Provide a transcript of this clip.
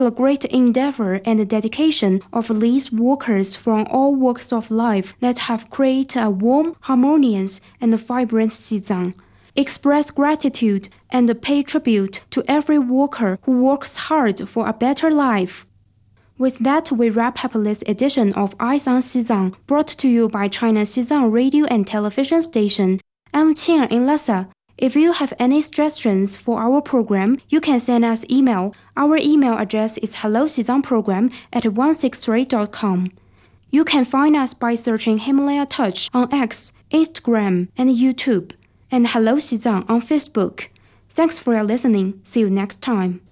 The great endeavor and dedication of these workers from all walks of life that have created a warm, harmonious, and vibrant Xizang. Express gratitude and pay tribute to every worker who works hard for a better life. With that, we wrap up this edition of Eyes on Xizang, brought to you by China Xizang Radio and Television Station. I'm Qing in Lhasa. If you have any suggestions for our program, you can send us email. Our email address is helloxizangprogram@163.com. You can find us by searching Himalaya Touch on X, Instagram, and YouTube, and Hello Xizang on Facebook. Thanks for your listening. See you next time.